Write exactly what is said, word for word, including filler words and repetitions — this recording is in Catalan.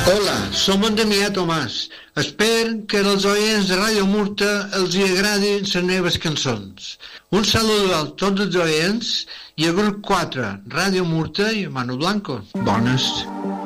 Hola, som en Damià Tomàs. Espero que als oients de Ràdio Murta els hi agradin les meves cançons. Un saludo a tots els oients i a grup quatre, Ràdio Murta i Manu Blanco. Bones.